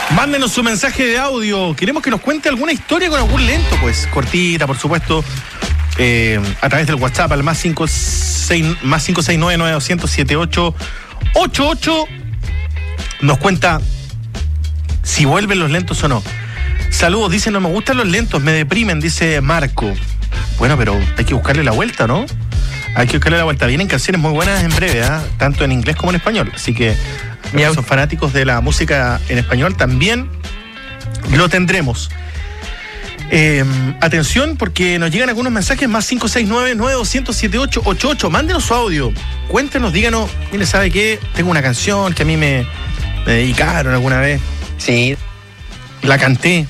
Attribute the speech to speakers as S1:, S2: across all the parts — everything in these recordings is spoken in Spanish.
S1: Mándenos su mensaje de audio. Queremos que nos cuente alguna historia con algún lento, pues, cortita, por supuesto, a través del WhatsApp al más 569-900-7888. Nos cuenta si vuelven los lentos o no. Saludos, dice, no me gustan los lentos, me deprimen, dice Marco. Bueno, pero hay que buscarle la vuelta, ¿no? Hay que buscarle la vuelta. Vienen canciones muy buenas en breve, tanto en inglés como en español. Así que los son fanáticos de la música en español, también lo tendremos. Atención, porque nos llegan algunos mensajes, más 569-900-7888. Mándenos su audio. Cuéntenos, díganos, mire, ¿sabe qué? Tengo una canción que a mí me dedicaron alguna vez.
S2: Sí.
S1: La canté.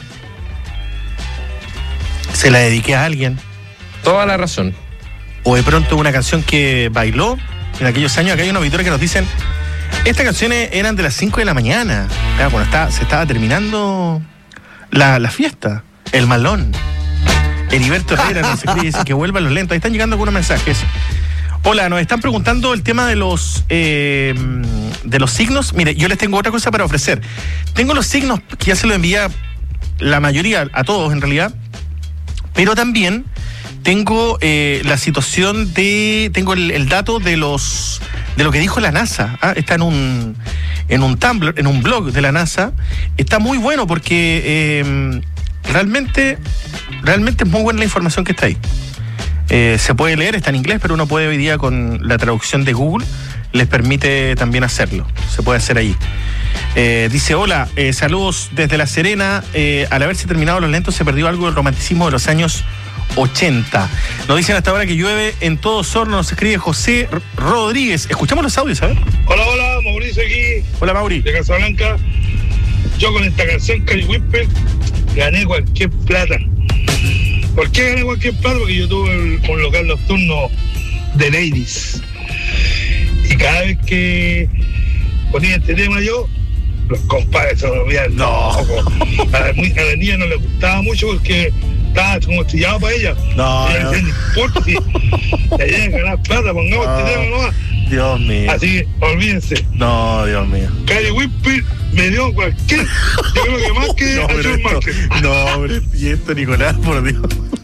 S1: Se la dediqué a alguien.
S2: Toda la razón.
S1: O de pronto una canción que bailó en aquellos años. Acá hay unos auditores que nos dicen, estas canciones eran de las 5 de la mañana, cuando se estaba terminando la fiesta, el malón. Heriberto Herrera nos escribe, dice que vuelvan los lentos. Ahí están llegando algunos mensajes. Hola, nos están preguntando el tema de los signos. Mire, yo les tengo otra cosa para ofrecer. Tengo los signos que ya se los envía la mayoría, a todos en realidad, pero también tengo la situación tengo el dato de lo que dijo la NASA. Está en un Tumblr, en un blog de la NASA. Está muy bueno porque realmente es muy buena la información que está ahí. Se puede leer, está en inglés, pero uno puede hoy día con la traducción de Google, les permite también hacerlo. Se puede hacer ahí. Dice, hola, saludos desde La Serena. Al haberse terminado los lentos se perdió algo del romanticismo de los años 80. Nos dicen hasta ahora que llueve en todo Osorno. Nos escribe José Rodríguez. Escuchamos los audios, ¿sabes?
S3: Hola, Mauricio aquí.
S1: Hola, Mauri.
S3: De Casablanca. Yo con esta canción, Cari Whipper, gané cualquier plata. ¿Por qué gané cualquier plata? Porque yo tuve un local nocturno de ladies. Y cada vez que ponía este tema yo, los compadres se volvían locos. A la niña no le gustaba mucho porque estaba como estrellado para ella.
S1: No
S3: decía, no importa si la idea es ganar plata, pongamos este tema nomás.
S1: Dios mío.
S3: Así que olvídense.
S1: No, Dios mío.
S3: Cari Whipper me dio cualquier. Yo creo que más que a John Market.
S1: No, hombre, y esto, Nicolás, por Dios.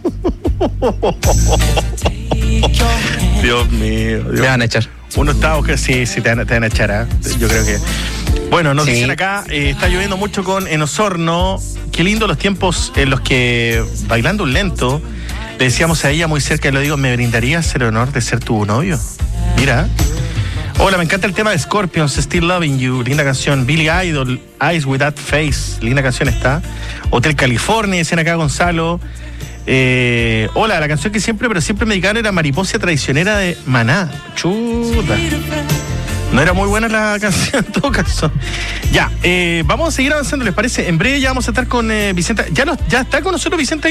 S1: Dios mío.
S2: Me van a echar.
S1: Uno está, sí, te van a echar, yo creo que. Bueno, nos dicen acá, está lloviendo mucho en Osorno. Qué lindo los tiempos en los que, bailando un lento, le decíamos a ella muy cerca, y lo digo, ¿me brindarías el honor de ser tu novio? Mira. Hola, me encanta el tema de Scorpions, Still Loving You, linda canción. Billy Idol, Eyes With That Face, linda canción está. Hotel California, dicen acá Gonzalo. Hola, la canción que siempre me dedicaban era Mariposa Traicionera de Maná. Chuta. No era muy buena la canción en todo caso. Ya, vamos a seguir avanzando, ¿les parece? En breve ya vamos a estar con Vicenta. Ya está con nosotros Vicenta.